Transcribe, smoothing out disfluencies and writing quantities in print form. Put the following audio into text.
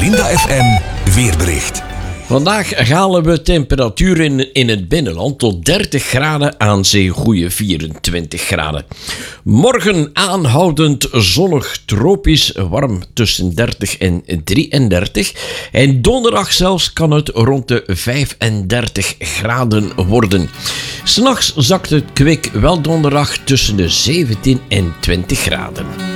Linda FM weerbericht. Vandaag halen we temperaturen in het binnenland tot 30 graden, aan zee goede 24 graden. Morgen aanhoudend zonnig, tropisch warm tussen 30 en 33. En donderdag zelfs kan het rond de 35 graden worden. 'S Nachts zakt het kwik wel donderdag tussen de 17 en 20 graden.